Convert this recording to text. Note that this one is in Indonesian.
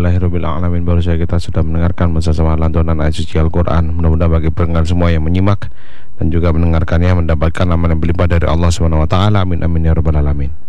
Alhamdulillahirrabbilalamin. Baru saja kita sudah mendengarkan bersama lantunan ayat suci Al-Quran. Mudah-mudahan bagi pendengar semua yang menyimak dan juga mendengarkannya mendapatkan amal yang berlimpah dari Allah SWT. Amin amin ya rabbal alamin.